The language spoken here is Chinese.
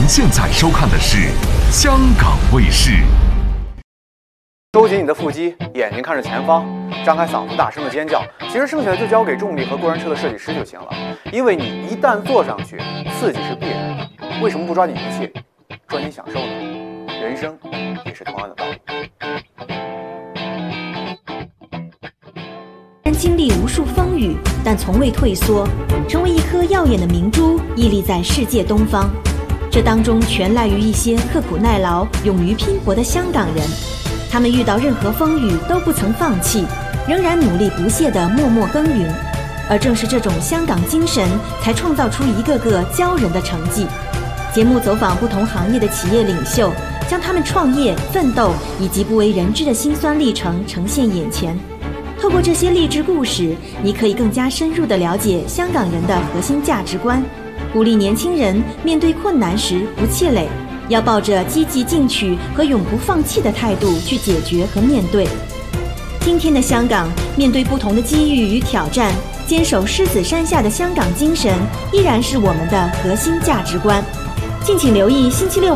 现在收看的是香港卫视。 收紧你的腹肌，眼睛看着前方，张开嗓子大声的尖叫。其实剩下的就交给重力和过山车的设计师就行了，因为你一旦坐上去，刺激是必然的。为什么不抓紧一切，抓紧享受呢？人生也是同样的道理。 经历无数风雨，但从未退缩，成为一颗耀眼的明珠，屹立在世界东方。这当中全赖于一些刻苦耐劳、勇于拼搏的香港人。他们遇到任何风雨都不曾放弃，仍然努力不懈地默默耕耘。而正是这种香港精神，才创造出一个个骄人的成绩。节目走访不同行业的企业领袖，将他们创业、奋斗以及不为人知的辛酸历程呈现眼前。透过这些励志故事，你可以更加深入地了解香港人的核心价值观，鼓励年轻人面对困难时不气馁，要抱着积极进取和永不放弃的态度去解决和面对。今天的香港，面对不同的机遇与挑战，坚守狮子山下的香港精神，依然是我们的核心价值观。敬请留意星期六